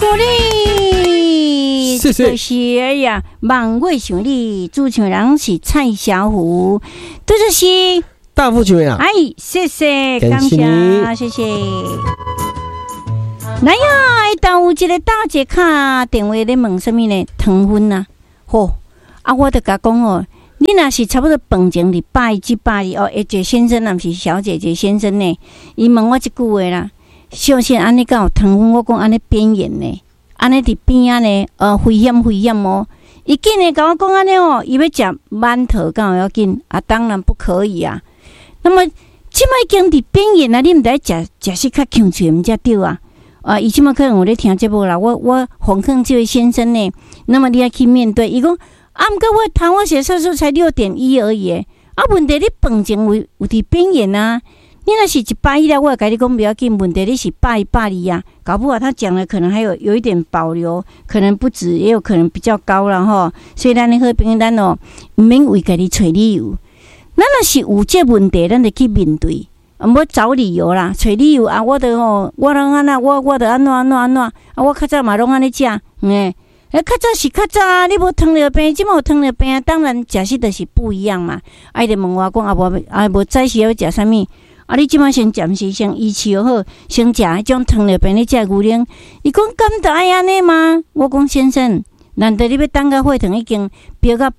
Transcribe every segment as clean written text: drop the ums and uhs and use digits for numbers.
多你， 谢谢。 谢呀，望我想你，主持人是蔡小虎，杜主席。 大富球员啊！ 哎，谢谢， 感谢你， 谢谢。来呀，到有一个大姐卡电话咧问什么呢？糖分啊，吼啊，我就甲讲哦，你若是差不多饭前礼拜一拜哦，一个先生啊，不是小姐姐先生呢，伊问我一句话啦，小心安尼有糖分，我讲安尼边缘呢，安尼伫边啊呢，危险哦。伊紧呢甲我讲安尼哦，伊要食馒头，敢有要紧啊？当然不可以啊。那么，即摆经伫边缘啊，你毋得食食较强脆，毋才对啊！伊即摆可能有咧听节目啦。我洪坑这位先生呢，那么你要去面对。伊讲啊，毋过我糖化血色素才6.1而已。啊，问题你饭前有伫边缘啊？你若是110了，我会甲你讲不要紧。问题你是120啊，搞不好他讲的可能还有一点保留，可能不止，也有可能比较高了吼。所以咱咧好朋友咱哦，毋免为家己找理由。咱若是有这问题，咱就去面对，毋好找理由啦，找理由啊！我著吼，我拢安那，我著安怎啊！我较早嘛拢安尼食，较早是较早，你无糖尿病，即马有糖尿病，当然食食就是不一样嘛。啊，伊就问我讲无早时要食啥物？啊，你即马先暂时先医治好，先食迄种糖尿病，你食牛奶。伊讲敢得爱安尼吗？我讲先生，难道你要等到血糖已经飙到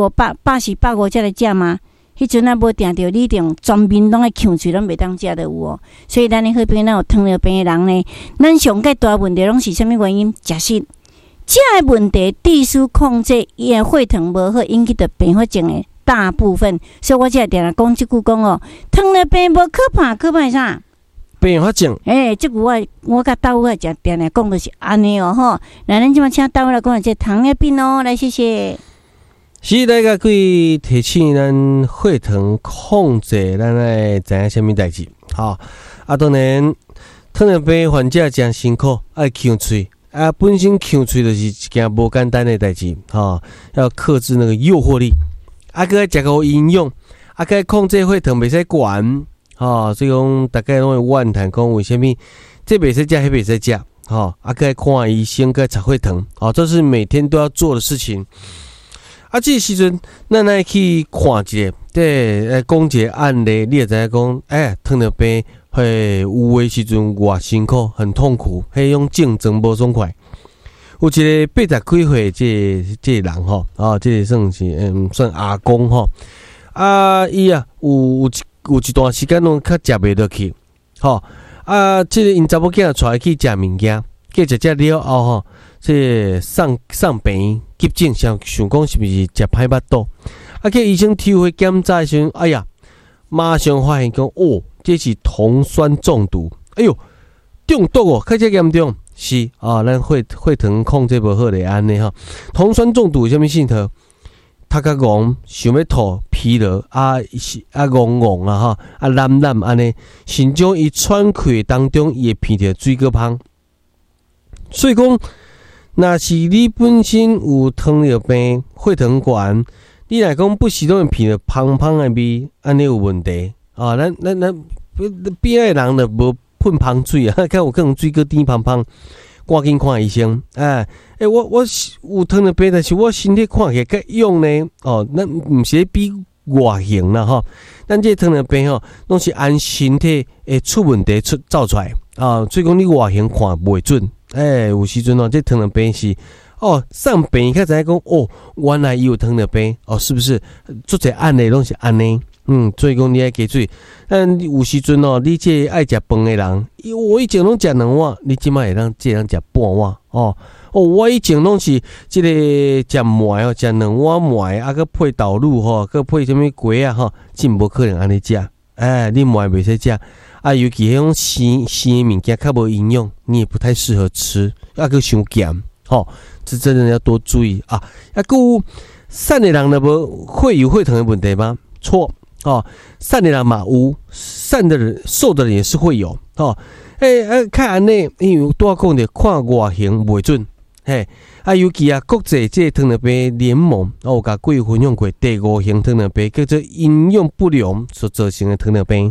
140、150才来食吗？迄阵啊，无定着你定全面拢爱强嘴，拢袂当食得有哦。所以咱的好朋友，咱有糖尿病的人呢，咱上介大问题拢是啥物原因？食食的问题，低速控制，伊的血糖无好，引起的并发症的大部分。所以我才定定讲即句讲哦，糖尿病无可怕，可怕是啥？ 并发症。 即句我甲豆我定定讲的是安尼哦吼。来，咱即马请豆来讲这糖尿病哦，来谢谢。 是大家可以提醒咱血糖控制，咱来知影什么代志？好，当然糖尿病患者真辛苦，爱强嘴啊，本身强嘴就是一件无简单的代志，要克制那个诱惑力，搁爱食够营养，搁爱控制血糖袂使悬，所以讲大家拢会怨叹讲为什么这袂使食，迄袂使食，搁爱看医生，搁爱测血糖，这是每天都要做的事情。这个时阵，咱来去看一个，来讲一个案例，你会知影讲，糖尿病有的时阵偌辛苦，很痛苦，用竞争无爽快。有一个80几岁这个人吼，这个算是算阿公吼，伊有一段时间拢较食袂落去，这个因查某囝带去食物件，食了后吼。这送病急诊，想讲是不是食歹腹肚？去医生抽血检查的时候，哎呀，马上发现讲，这是酮酸中毒。哎呦，中毒哦，较加严重。是咱血糖控制无好的安尼哈。酮酸中毒有啥物性头？头壳戆，想要吐，疲劳戆啊懒安尼，心中伊喘气当中，伊会闻到水果香。所以讲。若是你本身有糖尿病、血糖悬，你来讲不时都会闻到芳芳的味，安尼有问题咱边仔的人就无喷芳水啊，看有可能水果甜芳芳，赶紧看医生。我有糖尿病，但是我身体看起来较勇呢。咱毋是比外形啦吼，咱这糖尿病拢是按身体会出问题走出来所以讲你外形看袂准。有时阵这糖尿病是送病才知影讲原来伊有糖尿病是不是？做这案例拢是安尼，所以讲你爱记住，但有时阵你这爱食饭的人，我以前拢食2碗，你即摆会当这样食半碗我以前拢是这个食糜食2碗糜，搁配豆乳搁配什么粿真无可能安尼食。你糜袂使食。尤其迄种生的物件较无营养，你也不太适合吃，搁伤咸，这真的要多注意啊！搁有瘦的人呢会有血糖的问题吗？错瘦的人嘛有，瘦的人也是会有看安尼，因为多讲的看外形袂准，尤其国际这糖尿病联盟有甲各位分享过第5型糖尿病，叫做营养不良所造成的糖尿病。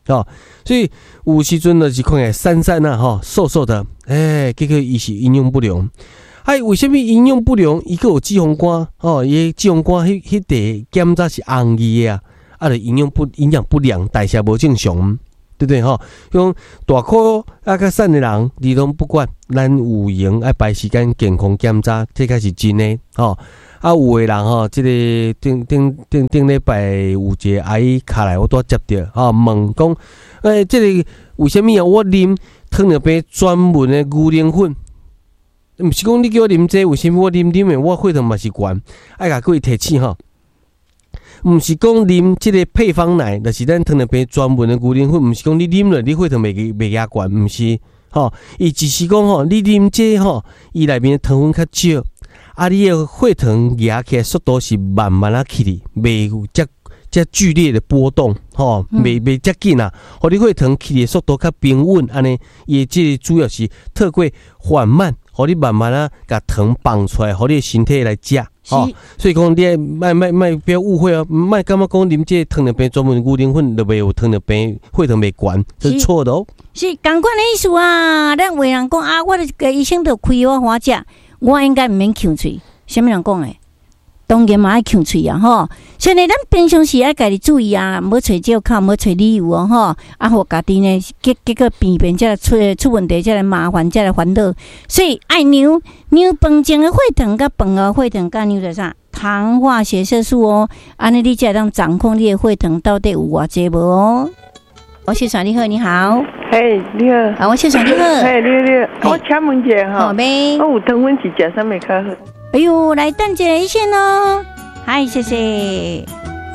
哦，所以有时阵就是看起来散散啊，吼，瘦瘦的，结果伊是营养不良。为什么营养不良？伊个有脂肪肝，哦，伊脂肪肝迄块检查是红字啊，就营养不良，代谢无正常，对不对吼？像大颗较瘦的人，你拢不管，咱有闲爱排时间健康检查，这才是真的吼。有的人吼，这个顶礼拜有一个阿姨卡来，我拄接到吼，问讲，这个为什么啊？我啉糖尿病专门的牛奶粉。毋是讲你叫我啉这，为什么我啉的我血糖嘛是悬，爱甲各位提醒吼。毋是讲啉即个配方奶，就是咱糖尿病专门的牛奶粉，毋是讲你啉了你血糖袂压悬，毋是吼。伊只是讲吼，你啉这吼，伊内面糖分较少，你的血糖压起来速度是慢慢啊起哩，袂有遮剧烈的波动，吼，袂遮紧啊。互你血糖起的速度较平稳，安尼，伊即个主要是透过缓慢。互你慢慢啊，甲糖放出来，互你的身体来食，哦。所以讲你莫不要误会哦，莫感觉讲啉这糖尿病专门牛奶粉就袂有糖尿病，血糖袂悬，这是错的哦。 是同款的意思啊！咱有人讲啊，我个医生就开我花食，我应该毋免呛喙。啥物人讲诶？当然嘛爱呛喙啊，吼！所以呢，咱平常时爱家己注意啊，莫找借口，莫找理由哦，吼！互家己呢，结果病变才来出问题，才来麻烦，才来烦恼。所以爱量饭前的血糖，甲饭后血糖，甲量着啥？糖化血色素哦，安尼你才当掌控你的血糖到底有偌济无哦。我谢爽，你好，你好。 嘿，你好。 啊，我谢爽，你好。 嘿，你好。我请问一下哈， 好呗。 我有糖分是食啥物较好？ 哎呦，来等一下一线哦。嗨，谢谢。